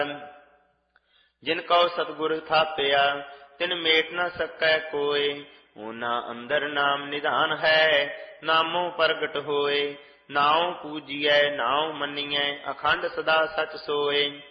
ਜਿਨ ਕਉ ਸਤਿਗੁਰ ਥਾਪਿਆ ਤਿਨ ਮੇਟ ਨ ਸਕੈ ਕੋਇ। ਓਨਾ ਅੰਦਰ ਨਾਮ ਨਿਧਾਨ ਹੈ ਨਾਮੋ ਪ੍ਰਗਟ ਹੋਏ। ਨਾਉ ਪੂਜੀਐ ਨਾਉ ਮੰਨੀਐ ਅਖੰਡ ਸਦਾ ਸਚ ਸੋਏ।